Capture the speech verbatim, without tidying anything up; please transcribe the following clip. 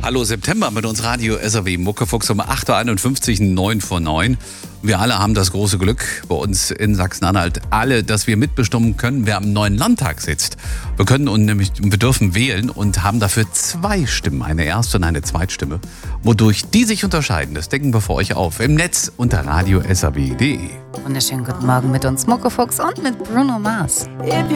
Hallo September mit uns Radio S R W Muckefuchs um acht Uhr einundfünfzig, neun vor neun. Wir alle haben das große Glück bei uns in Sachsen-Anhalt alle, dass wir mitbestimmen können, wer am neuen Landtag sitzt. Wir können und nämlich, wir dürfen wählen und haben dafür zwei Stimmen, eine Erst- und eine Zweitstimme. Wodurch die sich unterscheiden, das decken wir für euch auf im Netz unter radio s r w punkt d e. Wunderschönen guten Morgen mit uns Muckefuchs und mit Bruno Mars.